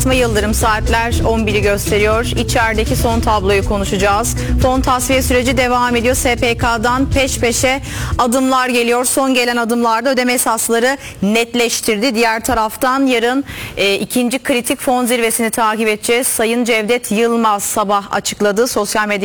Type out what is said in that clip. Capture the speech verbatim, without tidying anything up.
Yıldırım, saatler on biri gösteriyor. İçerideki son tabloyu konuşacağız. Fon tasfiye süreci devam ediyor. S P K'dan peş peşe adımlar geliyor. Son gelen adımlarda ödeme esasları netleştirdi. Diğer taraftan yarın e, ikinci kritik fon zirvesini takip edeceğiz. Sayın Cevdet Yılmaz sabah açıkladı. Sosyal medya